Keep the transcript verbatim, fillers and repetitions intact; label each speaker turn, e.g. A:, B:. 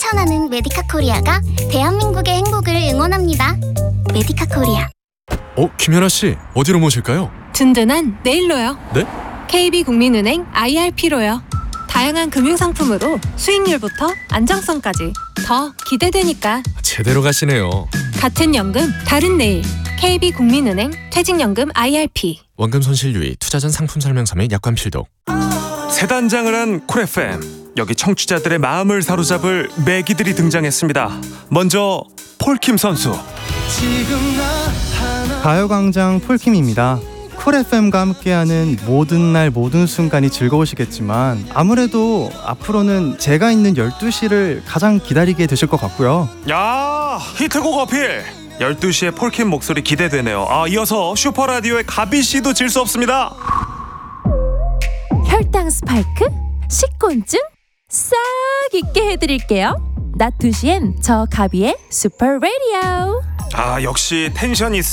A: 실천하는 메디카 코리아가 대한민국의 행복을 응원합니다. 메디카 코리아.
B: 어, 김연아 씨, 어디로 모실까요?
C: 든든한 내일로요.
B: 네?
C: 케이비국민은행 아이알피로요. 다양한 금융상품으로 수익률부터 안정성까지 더 기대되니까.
B: 제대로 가시네요.
C: 같은 연금 다른 내일. 케이비국민은행 퇴직연금 아이알피.
B: 원금 손실 유의, 투자 전 상품 설명서 및 약관 필독.
D: 새 단장을 한 쿨 에프엠. 여기 청취자들의 마음을 사로잡을 매기들이 등장했습니다. 먼저 폴킴 선수.
E: 가요광장 폴킴입니다. 쿨 에프엠과 함께하는 모든 날 모든 순간이 즐거우시겠지만 아무래도 앞으로는 제가 있는 열두 시를 가장 기다리게 되실 것 같고요.
D: 야, 히트곡 어필. 열두 시에 폴킴 목소리 기대되네요. 아, 이어서 슈퍼라디오의 가비씨도 질 수 없습니다.
F: 혈당 스파이크? 식곤증? 싹 잊게 해드릴게요. 낮 두 시엔 저 가비의 슈퍼 라디오.
D: 아, 역시 텐션 있어.